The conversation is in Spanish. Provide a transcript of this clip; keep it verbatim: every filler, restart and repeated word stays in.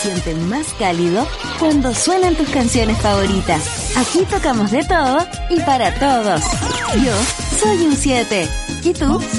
siente más cálido cuando suenan tus canciones favoritas. Aquí tocamos de todo y para todos. Yo soy un siete. ¿Y tú?